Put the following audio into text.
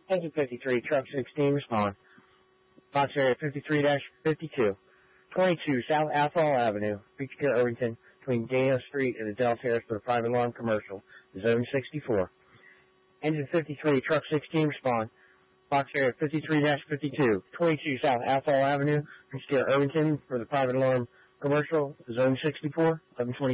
Engine 53, truck 16, respond. Box area 53-52. 22 South Athol Avenue, Beechcare, Irvington, between Daniel Street and Adele Terrace for a private alarm commercial, zone 64. Engine 53, truck 16, respond. Box area 53-52. 22 South Athol Avenue, Beechcare, Irvington for the private alarm commercial, zone 64, 1120.